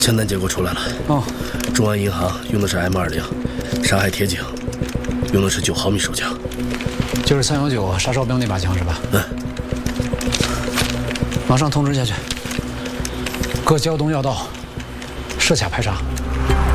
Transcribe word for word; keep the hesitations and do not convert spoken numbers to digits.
枪弹结果出来了。 哦， 中安银行用的是 M 二零，上海铁警用的是九毫米手枪， 就是三幺九杀哨兵那把枪是吧？ 嗯。 马上通知下去，各胶东要道设卡排查。